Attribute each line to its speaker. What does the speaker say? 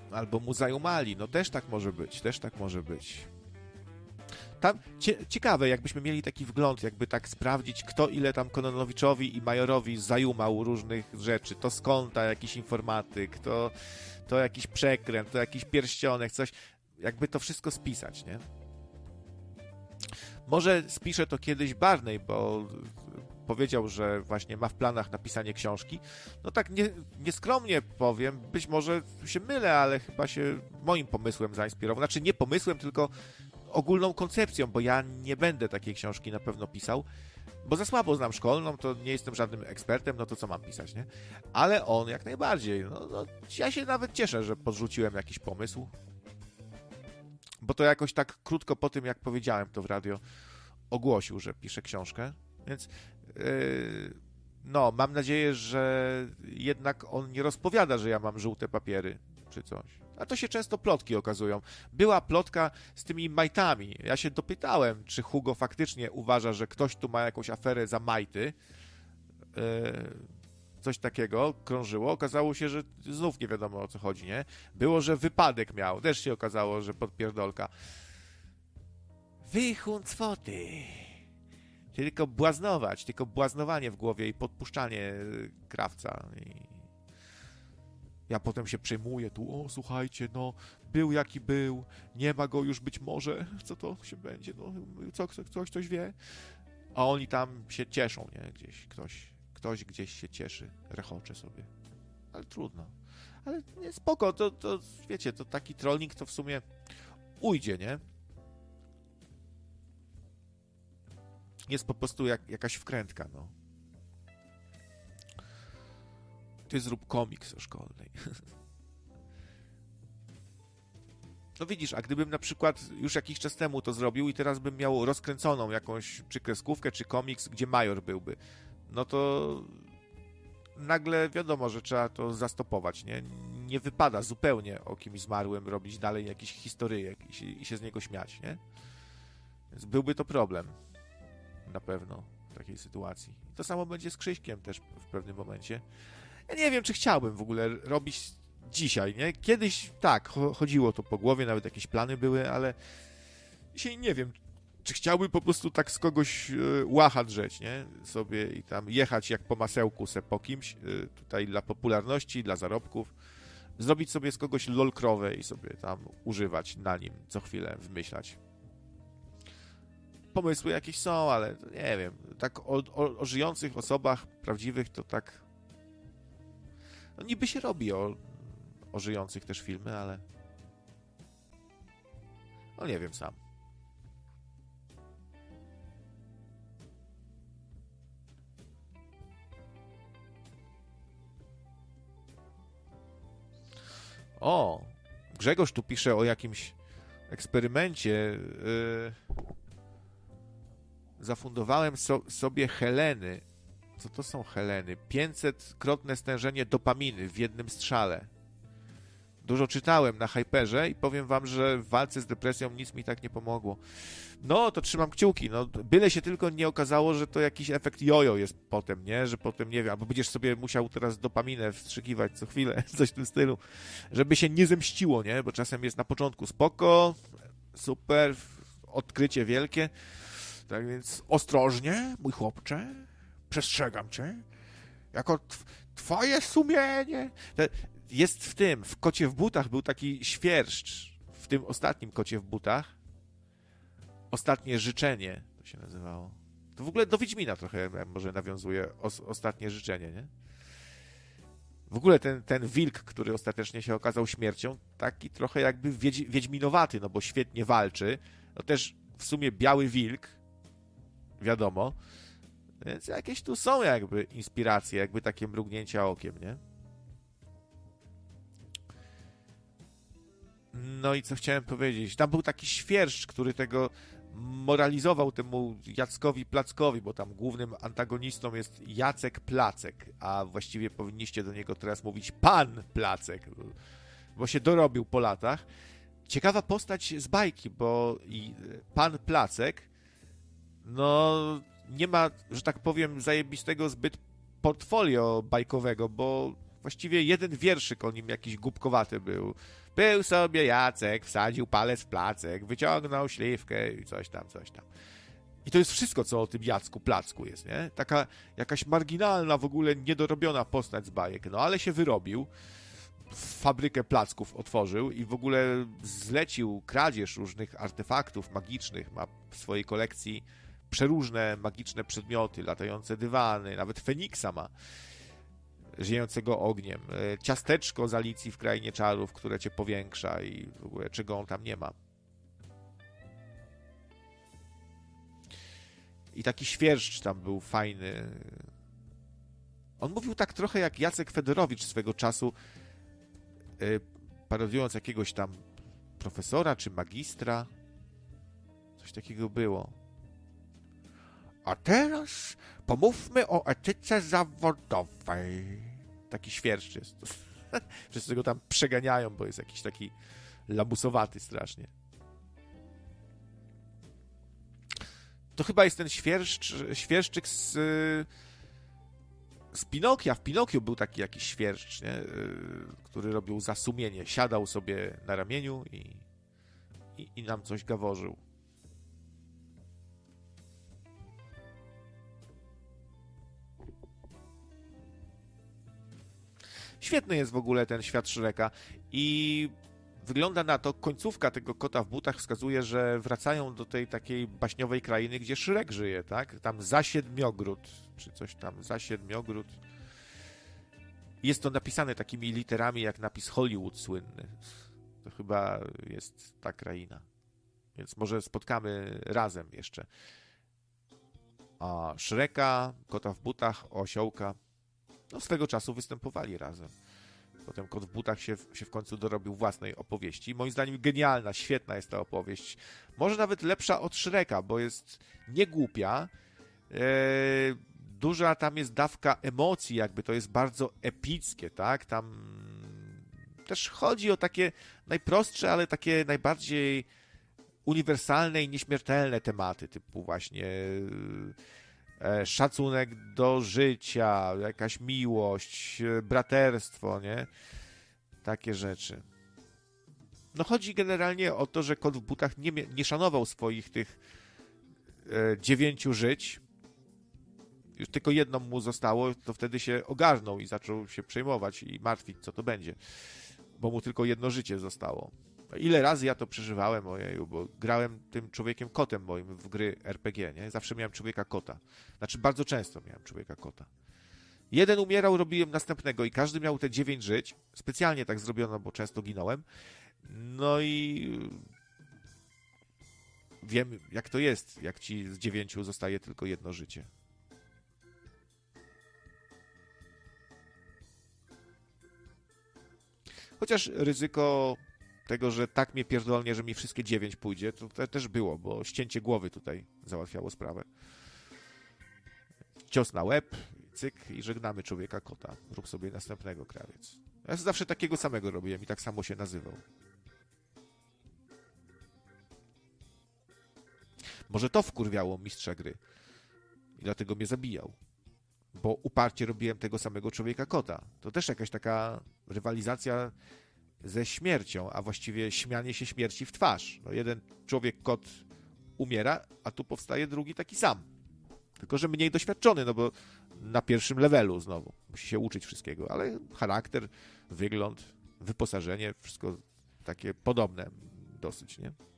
Speaker 1: Albo mu zajumali. No też tak może być, też tak może być. Tam ciekawe, jakbyśmy mieli taki wgląd, jakby tak sprawdzić, kto ile tam Kononowiczowi i Majorowi zajumał różnych rzeczy. To z konta jakiś informatyk, to jakiś przekręt, to jakiś pierścionek, coś. Jakby to wszystko spisać, nie? Może spisze to kiedyś Barney, bo powiedział, że właśnie ma w planach napisanie książki. No tak nieskromnie powiem, być może się mylę, ale chyba się moim pomysłem zainspirował. Znaczy nie pomysłem, tylko ogólną koncepcją, bo ja nie będę takiej książki na pewno pisał, bo za słabo znam szkolną, to nie jestem żadnym ekspertem, no to co mam pisać, nie? Ale on jak najbardziej. No, ja się nawet cieszę, że podrzuciłem jakiś pomysł, bo to jakoś tak krótko po tym, jak powiedziałem to w radio, ogłosił, że pisze książkę, więc no, mam nadzieję, że jednak on nie rozpowiada, że ja mam żółte papiery, czy coś. A to się często plotki okazują. Była plotka z tymi majtami. Ja się dopytałem, czy Hugo faktycznie uważa, że ktoś tu ma jakąś aferę za majty. Coś takiego krążyło. Okazało się, że znów nie wiadomo, o co chodzi, nie? Było, że wypadek miał. Też się okazało, że podpierdolka. Wychuncwoty. Tylko błaznować, tylko błaznowanie w głowie i podpuszczanie krawca. Ja potem się przejmuję tu, o słuchajcie, no, był jaki był, nie ma go już być może, co to się będzie, no, ktoś wie. A oni tam się cieszą, nie, gdzieś, ktoś gdzieś się cieszy, rechocze sobie. Ale trudno. Ale nie, spoko, to wiecie, to taki trolling to w sumie ujdzie, nie? Jest po prostu jakaś wkrętka, no. Ty zrób komiks o szkolnej. No widzisz, a gdybym na przykład już jakiś czas temu to zrobił i teraz bym miał rozkręconą jakąś czy kreskówkę, czy komiks, gdzie Major byłby, no to nagle wiadomo, że trzeba to zastopować, nie? Nie wypada zupełnie o kimś zmarłym robić dalej jakiś historyjek i się z niego śmiać, nie? Więc byłby to problem. Na pewno w takiej sytuacji. To samo będzie z Krzyśkiem też w pewnym momencie. Ja nie wiem, czy chciałbym w ogóle robić dzisiaj, nie? Kiedyś tak, chodziło to po głowie, nawet jakieś plany były, ale dzisiaj nie wiem, czy chciałbym po prostu tak z kogoś łacha drzeć, nie? Sobie i tam jechać jak po masełku po kimś, tutaj dla popularności, dla zarobków, zrobić sobie z kogoś lolkrowę i sobie tam używać na nim co chwilę, wymyślać. Pomysły jakieś są, ale nie wiem, tak o żyjących osobach prawdziwych to tak no niby się robi o żyjących też filmy, ale no nie wiem sam. O, Grzegorz tu pisze o jakimś eksperymencie. Zafundowałem sobie Heleny. Co to są Heleny? 500-krotne stężenie dopaminy w jednym strzale. Dużo czytałem na Hyperze i powiem wam, że w walce z depresją nic mi tak nie pomogło. No, to trzymam kciuki. No, byle się tylko nie okazało, że to jakiś efekt jojo jest potem, nie? Że potem, nie wiem, albo będziesz sobie musiał teraz dopaminę wstrzykiwać co chwilę, coś w tym stylu, żeby się nie zemściło, nie? Bo czasem jest na początku spoko, super, odkrycie wielkie. Tak więc ostrożnie, mój chłopcze, przestrzegam cię, jako twoje sumienie. Jest w Kocie w butach był taki świerszcz, w tym ostatnim Kocie w butach, Ostatnie życzenie to się nazywało. To w ogóle do Wiedźmina trochę może nawiązuje Ostatnie życzenie, nie? W ogóle ten wilk, który ostatecznie się okazał śmiercią, taki trochę jakby wiedźminowaty, no bo świetnie walczy, no też w sumie biały wilk, wiadomo, więc jakieś tu są jakby inspiracje, jakby takie mrugnięcia okiem, nie? No i co chciałem powiedzieć? Tam był taki świerszcz, który tego moralizował temu Jackowi Plackowi, bo tam głównym antagonistą jest Jacek Placek, a właściwie powinniście do niego teraz mówić Pan Placek, bo się dorobił po latach. Ciekawa postać z bajki, bo Pan Placek no nie ma, że tak powiem, zajebistego zbyt portfolio bajkowego, bo właściwie jeden wierszyk o nim jakiś głupkowaty był. Był sobie Jacek, wsadził palec w placek, wyciągnął śliwkę i coś tam, coś tam. I to jest wszystko, co o tym Jacku Placku jest, nie? Taka jakaś marginalna, w ogóle niedorobiona postać z bajek, no ale się wyrobił, fabrykę placków otworzył i w ogóle zlecił kradzież różnych artefaktów magicznych, ma w swojej kolekcji przeróżne magiczne przedmioty, latające dywany, nawet Feniksa ma, żyjącego ogniem, ciasteczko z Alicji w Krainie Czarów, które cię powiększa i w ogóle czego on tam nie ma. I taki świerszcz tam był fajny. On mówił tak trochę jak Jacek Fedorowicz swego czasu, parodiując jakiegoś tam profesora czy magistra. Coś takiego było. A teraz pomówmy o etyce zawodowej. Taki świerszcz jest. Wszyscy go tam przeganiają, bo jest jakiś taki lamusowaty strasznie. To chyba jest ten świerszczyk z Pinokia. W Pinokiu był taki jakiś świerszcz, nie? Który robił za sumienie. Siadał sobie na ramieniu i nam coś gaworzył. Świetny jest w ogóle ten świat Shreka i wygląda na to, końcówka tego kota w butach wskazuje, że wracają do tej takiej baśniowej krainy, gdzie Shrek żyje, tak? Tam za Siedmiogród, czy coś tam, za Siedmiogród. Jest to napisane takimi literami, jak napis Hollywood słynny. To chyba jest ta kraina. Więc może spotkamy razem jeszcze. A Shreka, kota w butach, osiołka, no swego czasu występowali razem. Potem Kot w butach się w końcu dorobił własnej opowieści. Moim zdaniem genialna, świetna jest ta opowieść. Może nawet lepsza od Shreka, bo jest niegłupia. Duża tam jest dawka emocji, jakby to jest bardzo epickie, tak? Tam też chodzi o takie najprostsze, ale takie najbardziej uniwersalne i nieśmiertelne tematy, typu właśnie szacunek do życia, jakaś miłość, braterstwo, nie? Takie rzeczy. No chodzi generalnie o to, że Kot w butach nie szanował swoich tych 9 żyć. Już tylko jedno mu zostało, to wtedy się ogarnął i zaczął się przejmować i martwić, co to będzie. Bo mu tylko jedno życie zostało. Ile razy ja to przeżywałem, ojeju, bo grałem tym człowiekiem kotem moim w gry RPG, nie? Zawsze miałem człowieka kota. Znaczy, bardzo często miałem człowieka kota. Jeden umierał, robiłem następnego i każdy miał te 9 żyć. Specjalnie tak zrobiono, bo często ginąłem. No i wiem, jak to jest, jak ci z 9 zostaje tylko jedno życie. Chociaż ryzyko tego, że tak mnie pierdolnie, że mi wszystkie 9 pójdzie, to też było, bo ścięcie głowy tutaj załatwiało sprawę. Cios na łeb, cyk i żegnamy człowieka kota. Rób sobie następnego, krawiec. Ja zawsze takiego samego robiłem i tak samo się nazywał. Może to wkurwiało mistrza gry i dlatego mnie zabijał. Bo uparcie robiłem tego samego człowieka kota. To też jakaś taka rywalizacja ze śmiercią, a właściwie śmianie się śmierci w twarz. No jeden człowiek-kot umiera, a tu powstaje drugi taki sam. Tylko że mniej doświadczony, no bo na pierwszym levelu znowu. Musi się uczyć wszystkiego, ale charakter, wygląd, wyposażenie, wszystko takie podobne dosyć, nie?